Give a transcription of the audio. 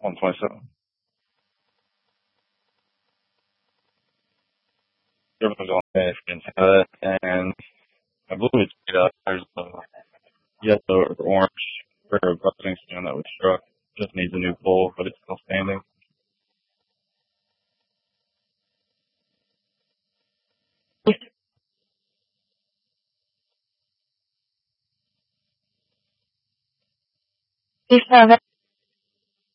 127. Everyone's on that, and I believe it's there's a yellow or orange pair of buzzing stone that was struck. Just needs a new pole, but it's still standing. Please have